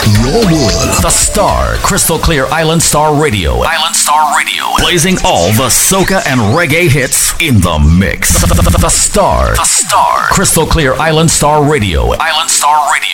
your world. The Star, Crystal Clear Island Star Radio. Island Star Radio. Blazing all the soca and reggae hits in the mix. The Star. The Star. Crystal Clear Island Star Radio. Island Star Radio.